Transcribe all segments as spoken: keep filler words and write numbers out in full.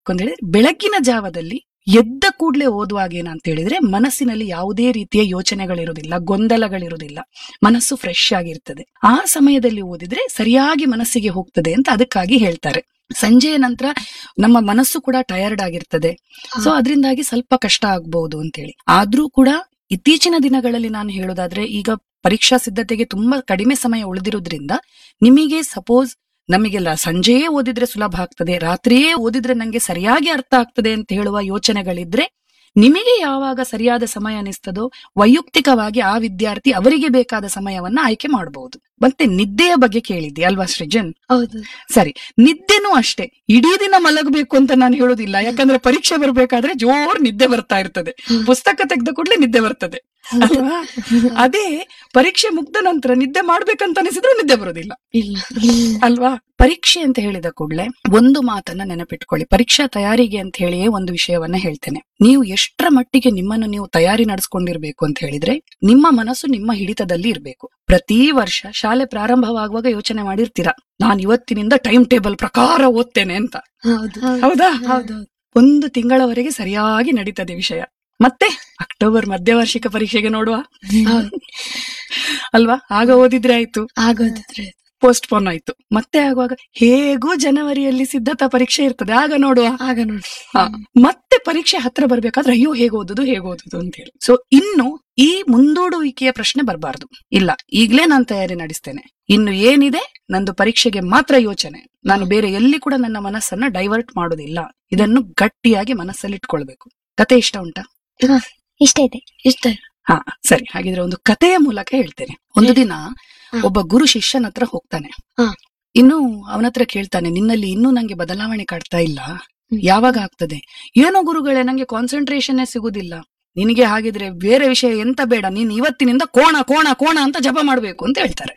ಅಂತ ಹೇಳಿದ್ರೆ ಬೆಳಗ್ಗಿನ ಜಾವದಲ್ಲಿ ಎದ್ದ ಕೂಡ್ಲೆ ಓದುವಾಗ ಏನಂತ ಹೇಳಿದ್ರೆ ಮನಸ್ಸಿನಲ್ಲಿ ಯಾವುದೇ ರೀತಿಯ ಯೋಚನೆಗಳಿರುವುದಿಲ್ಲ, ಗೊಂದಲಗಳಿರುವುದಿಲ್ಲ, ಮನಸ್ಸು ಫ್ರೆಶ್ ಆಗಿರ್ತದೆ. ಆ ಸಮಯದಲ್ಲಿ ಓದಿದ್ರೆ ಸರಿಯಾಗಿ ಮನಸ್ಸಿಗೆ ಹೋಗ್ತದೆ ಅಂತ ಅದಕ್ಕಾಗಿ ಹೇಳ್ತಾರೆ. ಸಂಜೆಯ ನಂತರ ನಮ್ಮ ಮನಸ್ಸು ಕೂಡ ಟಯರ್ಡ್ ಆಗಿರ್ತದೆ, ಸೊ ಅದರಿಂದಾಗಿ ಸ್ವಲ್ಪ ಕಷ್ಟ ಆಗ್ಬಹುದು ಅಂತೇಳಿ. ಆದ್ರೂ ಕೂಡ ಇತ್ತೀಚಿನ ದಿನಗಳಲ್ಲಿ ನಾನು ಹೇಳೋದಾದ್ರೆ, ಈಗ ಪರೀಕ್ಷಾ ಸಿದ್ಧತೆಗೆ ತುಂಬಾ ಕಡಿಮೆ ಸಮಯ ಉಳಿದಿರೋದ್ರಿಂದ ನಿಮಗೆ ಸಪೋಸ್ ನಮಗೆಲ್ಲ ಸಂಜೆಯೇ ಓದಿದ್ರೆ ಸುಲಭ ಆಗ್ತದೆ, ರಾತ್ರಿಯೇ ಓದಿದ್ರೆ ನಂಗೆ ಸರಿಯಾಗಿ ಅರ್ಥ ಆಗ್ತದೆ ಅಂತ ಹೇಳುವ ಯೋಚನೆಗಳಿದ್ರೆ ನಿಮಗೆ ಯಾವಾಗ ಸರಿಯಾದ ಸಮಯ ಅನಿಸ್ತದೋ ವೈಯಕ್ತಿಕವಾಗಿ ಆ ವಿದ್ಯಾರ್ಥಿ ಅವರಿಗೆ ಬೇಕಾದ ಸಮಯವನ್ನ ಆಯ್ಕೆ ಮಾಡಬಹುದು. ಮತ್ತೆ ನಿದ್ದೆಯ ಬಗ್ಗೆ ಕೇಳಿದ್ದೆ ಅಲ್ವಾ ಸೃಜನ್? ಹೌದು. ಸರಿ, ನಿದ್ದೆನೂ ಅಷ್ಟೇ ಇಡೀ ದಿನ ಮಲಗಬೇಕು ಅಂತ ನಾನು ಹೇಳೋದಿಲ್ಲ. ಯಾಕಂದ್ರೆ ಪರೀಕ್ಷೆ ಬರ್ಬೇಕಾದ್ರೆ ಜೋರ್ ನಿದ್ದೆ ಬರ್ತಾ ಇರ್ತದೆ, ಪುಸ್ತಕ ತೆಗೆದ ಕೂಡಲೇ ನಿದ್ದೆ ಬರ್ತದೆ ಅಲ್ವಾ? ಅದೇ ಪರೀಕ್ಷೆ ಮುಗ್ದ ನಂತರ ನಿದ್ದೆ ಮಾಡ್ಬೇಕಂತ ಅನಿಸಿದ್ರು ನಿದ್ದೆ ಬರೋದಿಲ್ಲ ಅಲ್ವಾ? ಪರೀಕ್ಷೆ ಅಂತ ಹೇಳಿದ ಕೂಡಲೇ ಒಂದು ಮಾತನ್ನ ನೆನಪಿಟ್ಕೊಳ್ಳಿ. ಪರೀಕ್ಷಾ ತಯಾರಿಗೆ ಅಂತ ಹೇಳಿಯೇ ಒಂದು ವಿಷಯವನ್ನ ಹೇಳ್ತೇನೆ. ನೀವು ಎಷ್ಟರ ಮಟ್ಟಿಗೆ ನಿಮ್ಮನ್ನು ನೀವು ತಯಾರಿ ನಡೆಸ್ಕೊಂಡಿರ್ಬೇಕು ಅಂತ ಹೇಳಿದ್ರೆ, ನಿಮ್ಮ ಮನಸ್ಸು ನಿಮ್ಮ ಹಿಡಿತದಲ್ಲಿ ಇರ್ಬೇಕು. ಪ್ರತಿ ವರ್ಷ ಶಾಲೆ ಪ್ರಾರಂಭವಾಗುವಾಗ ಯೋಚನೆ ಮಾಡಿರ್ತೀರಾ, ನಾನು ಇವತ್ತಿನಿಂದ ಟೈಮ್ ಟೇಬಲ್ ಪ್ರಕಾರ ಓದ್ತೇನೆ ಅಂತ. ಹೌದಾ? ಒಂದು ತಿಂಗಳವರೆಗೆ ಸರಿಯಾಗಿ ನಡೀತದೆ ವಿಷಯ. ಮತ್ತೆ ಅಕ್ಟೋಬರ್ ಮಧ್ಯವಾರ್ಷಿಕ ಪರೀಕ್ಷೆಗೆ ನೋಡುವ ಅಲ್ವಾ? ಆಗ ಓದಿದ್ರೆ ಆಯ್ತು, ಆಗೋದಿದ್ರೆ ಪೋಸ್ಟ್ ಪೋನ್ ಆಯ್ತು. ಮತ್ತೆ ಆಗುವಾಗ ಹೇಗೂ ಜನವರಿಯಲ್ಲಿ ಸಿದ್ಧತಾ ಪರೀಕ್ಷೆ ಇರ್ತದೆ, ಆಗ ನೋಡುವ ಆಗ ನೋಡಿ. ಮತ್ತೆ ಪರೀಕ್ಷೆ ಹತ್ರ ಬರ್ಬೇಕಾದ್ರೆ ಅಯ್ಯೋ ಹೇಗೆ ಓದುದು ಹೇಗೆ ಓದುದು ಅಂತ ಹೇಳಿ. ಸೊ ಇನ್ನು ಈ ಮುಂದೂಡುವಿಕೆಯ ಪ್ರಶ್ನೆ ಬರಬಾರ್ದು. ಇಲ್ಲ, ಈಗ್ಲೇ ನಾನು ತಯಾರಿ ನಡೆಸ್ತೇನೆ, ಇನ್ನು ಏನಿದೆ ನಂದು ಪರೀಕ್ಷೆಗೆ ಮಾತ್ರ ಯೋಚನೆ, ನಾನು ಬೇರೆ ಎಲ್ಲಿ ಕೂಡ ನನ್ನ ಮನಸ್ಸನ್ನ ಡೈವರ್ಟ್ ಮಾಡೋದಿಲ್ಲ. ಇದನ್ನು ಗಟ್ಟಿಯಾಗಿ ಮನಸ್ಸಲ್ಲಿ ಇಟ್ಕೊಳ್ಬೇಕು. ಕತೆ ಇಷ್ಟ ಉಂಟಾ? ಇಷ್ಟ ಇದೆ. ಇಷ್ಟ. ಹಾ ಸರಿ, ಹಾಗಿದ್ರೆ ಒಂದು ಕಥೆಯ ಮೂಲಕ ಹೇಳ್ತೇನೆ. ಒಂದು ದಿನ ಒಬ್ಬ ಗುರು ಶಿಷ್ಯನ ಹತ್ರ ಹೋಗ್ತಾನೆ. ಇನ್ನು ಅವನ ಹತ್ರ ಕೇಳ್ತಾನೆ, ನಿನ್ನಲ್ಲಿ ಇನ್ನೂ ನಂಗೆ ಬದಲಾವಣೆ ಕಾಡ್ತಾ ಇಲ್ಲ, ಯಾವಾಗ ಆಗ್ತದೆ? ಏನೋ ಗುರುಗಳೇ, ನಂಗೆ ಕಾನ್ಸಂಟ್ರೇಷನ್ ಸಿಗುದಿಲ್ಲ. ನಿನಗೆ ಹಾಗಿದ್ರೆ ಬೇರೆ ವಿಷಯ ಎಂತ ಬೇಡ, ನೀನ್ ಇವತ್ತಿನಿಂದ ಕೋಣ ಕೋಣ ಕೋಣ ಅಂತ ಜಪ ಮಾಡ್ಬೇಕು ಅಂತ ಹೇಳ್ತಾರೆ.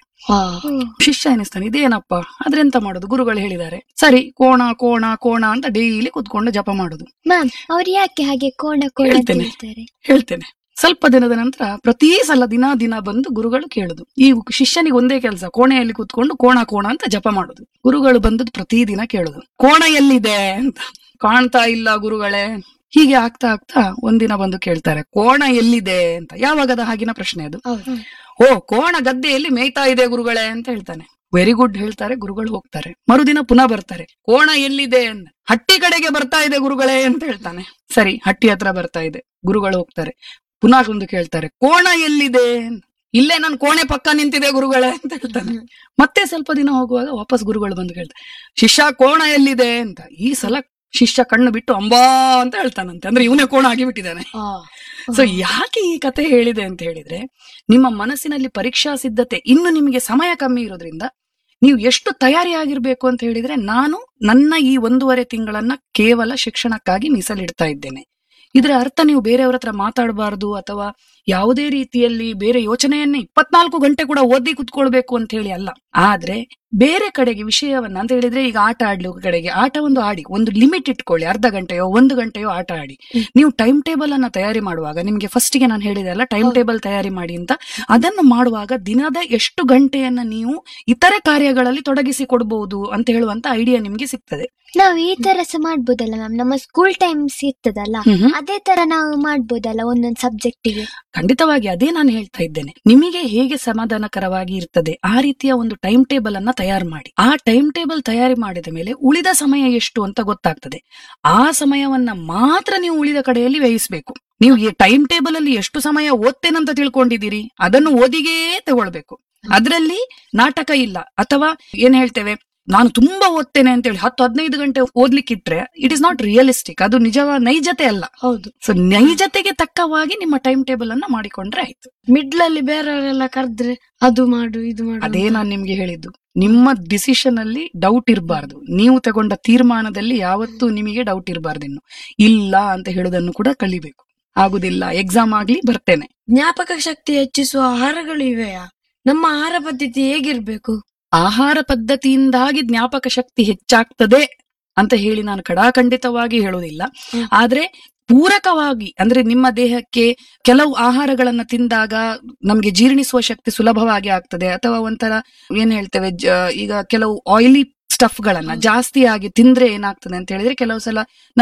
ಶಿಷ್ಯ ಎನಿಸ್ತಾನೆ, ಇದೇನಪ್ಪ, ಆದ್ರೆ ಎಂತ ಮಾಡುದು, ಗುರುಗಳು ಹೇಳಿದ್ದಾರೆ. ಸರಿ, ಕೋಣ ಕೋಣ ಕೋಣ ಅಂತ ಡೈಲಿ ಕುತ್ಕೊಂಡು ಜಪ ಮಾಡುದು. ಮ್ಯಾಮ್, ಅವ್ರು ಯಾಕೆ ಹಾಗೆ ಕೋಣ ಕೋಣ ಹೇಳ್ತೇನೆ ಹೇಳ್ತೇನೆ ಸ್ವಲ್ಪ ದಿನದ ನಂತರ ಪ್ರತಿ ಸಲ ದಿನ ದಿನ ಬಂದು ಗುರುಗಳು ಕೇಳುದು. ಈ ಶಿಷ್ಯನಿಗೆ ಒಂದೇ ಕೆಲಸ, ಕೋಣೆಯಲ್ಲಿ ಕುತ್ಕೊಂಡು ಕೋಣ ಕೋಣ ಅಂತ ಜಪ ಮಾಡುದು. ಗುರುಗಳು ಬಂದದ್ದು ಪ್ರತಿ ದಿನ ಕೇಳುದು, ಕೋಣ ಎಲ್ಲಿದೆ ಅಂತ. ಕಾಣ್ತಾ ಇಲ್ಲ ಗುರುಗಳೇ. ಹೀಗೆ ಆಗ್ತಾ ಆಗ್ತಾ ಒಂದಿನ ಬಂದು ಕೇಳ್ತಾರೆ, ಕೋಣ ಎಲ್ಲಿದೆ ಅಂತ. ಯಾವಾಗದ ಹಾಗಿನ ಪ್ರಶ್ನೆ ಅದು. ಓ, ಕೋಣ ಗದ್ದೆಯಲ್ಲಿ ಮೇಯ್ತಾ ಇದೆ ಗುರುಗಳೇ ಅಂತ ಹೇಳ್ತಾನೆ. ವೆರಿ ಗುಡ್ ಹೇಳ್ತಾರೆ, ಗುರುಗಳು ಹೋಗ್ತಾರೆ. ಮರುದಿನ ಪುನಃ ಬರ್ತಾರೆ, ಕೋಣ ಎಲ್ಲಿದೆ ಅಂತ. ಹಟ್ಟಿ ಕಡೆಗೆ ಬರ್ತಾ ಇದೆ ಗುರುಗಳೇ ಅಂತ ಹೇಳ್ತಾನೆ. ಸರಿ, ಹಟ್ಟಿ ಹತ್ರ ಬರ್ತಾ ಇದೆ, ಗುರುಗಳು ಹೋಗ್ತಾರೆ. ಪುನಃ ಒಂದು ಕೇಳ್ತಾರೆ, ಕೋಣ ಎಲ್ಲಿದೆ? ಇಲ್ಲೇ ನನ್ ಕೋಣೆ ಪಕ್ಕ ನಿಂತಿದೆ ಗುರುಗಳೇ ಅಂತ ಹೇಳ್ತಾನೆ. ಮತ್ತೆ ಸ್ವಲ್ಪ ದಿನ ಹೋಗುವಾಗ ವಾಪಸ್ ಗುರುಗಳು ಬಂದು ಕೇಳ್ತಾರೆ, ಶಿಷ್ಯ ಕೋಣ ಎಲ್ಲಿದೆ ಅಂತ. ಈ ಸಲ ಶಿಷ್ಯ ಕಣ್ಣು ಬಿಟ್ಟು ಅಂಬಾ ಅಂತ ಹೇಳ್ತಾನಂತೆ, ಅಂದ್ರೆ ಇವನೇ ಕೋಣ ಆಗಿಬಿಟ್ಟಿದ್ದಾನೆ. ಸೊ ಯಾಕೆ ಈ ಕತೆ ಹೇಳಿದೆ ಅಂತ ಹೇಳಿದ್ರೆ, ನಿಮ್ಮ ಮನಸ್ಸಿನಲ್ಲಿ ಪರೀಕ್ಷಾ ಸಿದ್ಧತೆ ಇನ್ನು ನಿಮಗೆ ಸಮಯ ಕಮ್ಮಿ ಇರೋದ್ರಿಂದ ನೀವು ಎಷ್ಟು ತಯಾರಿಯಾಗಿರ್ಬೇಕು ಅಂತ ಹೇಳಿದ್ರೆ, ನಾನು ನನ್ನ ಈ ಒಂದೂವರೆ ತಿಂಗಳನ್ನ ಕೇವಲ ಶಿಕ್ಷಣಕ್ಕಾಗಿ ಮೀಸಲಿಡ್ತಾ ಇದ್ದೇನೆ. ಇದರ ಅರ್ಥ ನೀವು ಬೇರೆಯವ್ರ ಹತ್ರ ಮಾತಾಡಬಾರ್ದು ಅಥವಾ ಯಾವುದೇ ರೀತಿಯಲ್ಲಿ ಬೇರೆ ಯೋಚನೆಯನ್ನೇ ಇಪ್ಪತ್ನಾಲ್ಕು ಗಂಟೆ ಕೂಡ ಓದಿ ಕುತ್ಕೊಳ್ಬೇಕು ಅಂತ ಹೇಳಿ ಅಲ್ಲ. ಆದ್ರೆ ಬೇರೆ ಕಡೆಗೆ ವಿಷಯವನ್ನ ಅಂತ ಹೇಳಿದ್ರೆ, ಈಗ ಆಟ ಆಡ್ಲಿ ಕಡೆಗೆ ಆಟ ಒಂದು ಆಡಿ, ಒಂದು ಲಿಮಿಟ್ ಇಟ್ಕೊಳ್ಳಿ, ಅರ್ಧ ಗಂಟೆಯೋ ಒಂದು ಗಂಟೆಯೋ ಆಟ ಆಡಿ. ನೀವು ಟೈಮ್ ಟೇಬಲ್ ಅನ್ನ ತಯಾರಿ ಮಾಡುವಾಗ, ನಿಮ್ಗೆ ಫಸ್ಟ್ ಗೆ ನಾನು ಹೇಳಿದೆ ಅಲ್ಲ ಟೈಮ್ ಟೇಬಲ್ ತಯಾರಿ ಮಾಡಿ ಅಂತ, ಅದನ್ನು ಮಾಡುವಾಗ ದಿನದ ಎಷ್ಟು ಗಂಟೆಯನ್ನ ನೀವು ಇತರೆ ಕಾರ್ಯಗಳಲ್ಲಿ ತೊಡಗಿಸಿ ಕೊಡಬಹುದು ಅಂತ ಹೇಳುವಂತ ಐಡಿಯಾ ನಿಮ್ಗೆ ಸಿಗ್ತದೆ. ನಾವ್ ಈ ತರ ಸಹ ಮಾಡ್ಬೋದಲ್ಲ ಮ್ಯಾಮ್, ನಮ್ಮ ಸ್ಕೂಲ್ ಟೈಮ್ಸ್ ಇರ್ತದಲ್ಲ, ಅದೇ ತರ ನಾವು ಮಾಡ್ಬೋದಲ್ಲ ಒಂದೊಂದು ಸಬ್ಜೆಕ್ಟ್ ಗೆ. ಖಂಡಿತವಾಗಿ ಅದೇ ನಾನು ಹೇಳ್ತಾ ಇದ್ದೇನೆ. ನಿಮಗೆ ಹೇಗೆ ಸಮಾಧಾನಕರವಾಗಿ ಇರ್ತದೆ ಆ ರೀತಿಯ ಒಂದು ಟೈಮ್ ಟೇಬಲ್ ಅನ್ನ ತಯಾರು ಮಾಡಿ. ಆ ಟೈಮ್ ಟೇಬಲ್ ತಯಾರಿ ಮಾಡಿದ ಮೇಲೆ ಉಳಿದ ಸಮಯ ಎಷ್ಟು ಅಂತ ಗೊತ್ತಾಗ್ತದೆ. ಆ ಸಮಯವನ್ನ ಮಾತ್ರ ನೀವು ಉಳಿದ ಕಡೆಯಲ್ಲಿ ವ್ಯಯಿಸಬೇಕು. ನೀವು ಈ ಟೈಮ್ ಟೇಬಲ್ ಅಲ್ಲಿ ಎಷ್ಟು ಸಮಯ ಓದ್ತೇನಂತ ತಿಳ್ಕೊಂಡಿದ್ದೀರಿ, ಅದನ್ನು ಓದಿಗೇ ತಗೊಳ್ಬೇಕು. ಅದರಲ್ಲಿ ನಾಟಕ ಇಲ್ಲ. ಅಥವಾ ಏನ್ ಹೇಳ್ತೇವೆ, ನಾನು ತುಂಬಾ ಓದ್ತೇನೆ ಅಂತ ಹೇಳಿ ಹತ್ತು ಹದಿನೈದು ಗಂಟೆ ಓದ್ಲಿಕ್ಕಿಟ್ರೆ ಇಟ್ ಇಸ್ ನಾಟ್ ರಿಯಲಿಸ್ಟಿಕ್, ಅದು ನಿಜವ ನೈಜತೆ ಅಲ್ಲ. ಹೌದು. ಸೊ ನೈಜತೆಗೆ ತಕ್ಕವಾಗಿ ನಿಮ್ಮ ಟೈಮ್ ಟೇಬಲ್ ಅನ್ನ ಮಾಡಿಕೊಂಡ್ರೆ ಆಯ್ತು. ಮಿಡ್ಲಲ್ಲಿ ಬೇರೆಯವರೆಲ್ಲ ಕರೆದ್ರೆ ಅದು ಮಾಡು ಇದು ಮಾಡು, ಅದೇ ನಾನು ನಿಮ್ಗೆ ಹೇಳಿದ್ದು, ನಿಮ್ಮ ಡಿಸಿಷನ್ ಅಲ್ಲಿ ಡೌಟ್ ಇರಬಾರ್ದು. ನೀವು ತಗೊಂಡ ತೀರ್ಮಾನದಲ್ಲಿ ಯಾವತ್ತೂ ನಿಮಗೆ ಡೌಟ್ ಇರಬಾರ್ದು. ಇನ್ನು ಇಲ್ಲ ಅಂತ ಹೇಳೋದನ್ನು ಕೂಡ ಕಲಿಬೇಕು. ಆಗುದಿಲ್ಲ, ಎಕ್ಸಾಮ್ ಆಗ್ಲಿ ಬರ್ತೇನೆ. ಜ್ಞಾಪಕ ಶಕ್ತಿ ಹೆಚ್ಚಿಸುವ ಆಹಾರಗಳು ಇವೆಯಾ? ನಮ್ಮ ಆಹಾರ ಪದ್ಧತಿ ಹೇಗಿರ್ಬೇಕು? ಆಹಾರ ಪದ್ಧತಿಯಿಂದಾಗಿ ಜ್ಞಾಪಕ ಶಕ್ತಿ ಹೆಚ್ಚಾಗ್ತದೆ ಅಂತ ಹೇಳಿ ನಾನು ಕಡಾಖಂಡಿತವಾಗಿ ಹೇಳುವುದಿಲ್ಲ. ಆದ್ರೆ ಪೂರಕವಾಗಿ, ಅಂದ್ರೆ ನಿಮ್ಮ ದೇಹಕ್ಕೆ ಕೆಲವು ಆಹಾರಗಳನ್ನ ತಿಂದಾಗ ನಮ್ಗೆ ಜೀರ್ಣಿಸುವ ಶಕ್ತಿ ಸುಲಭವಾಗಿ ಆಗ್ತದೆ. ಅಥವಾ ಒಂಥರ ಏನ್ ಹೇಳ್ತೇವೆ, ಈಗ ಕೆಲವು ಆಯಿಲಿ ಸ್ಟಫ್ ಗಳನ್ನ ಜಾಸ್ತಿ ಆಗಿ ತಿಂದ್ರೆ ಏನಾಗ್ತದೆ ಅಂತ ಹೇಳಿದ್ರೆ ಕೆಲವು ಸಲ